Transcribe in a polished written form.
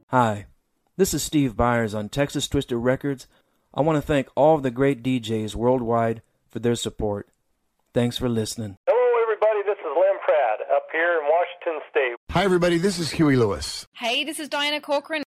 Hi, this is Steve Byers on Texas Twisted Records. I want to thank all of the great DJs worldwide for their support. Thanks for listening. Hello, everybody. This is Lem Pratt up here in Washington State. Hi, everybody. This is Huey Lewis. Hey, this is Diana Corcoran.